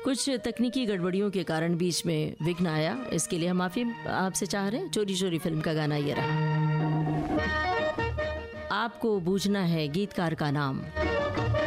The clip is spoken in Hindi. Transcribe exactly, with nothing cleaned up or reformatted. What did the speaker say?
कुछ तकनीकी गड़बड़ियों के कारण बीच में विघ्न आया, इसके लिए हम माफ़ी आपसे चाह रहे हैं। चोरी चोरी फिल्म का गाना ये रहा। आपको बूझना है गीतकार का नाम।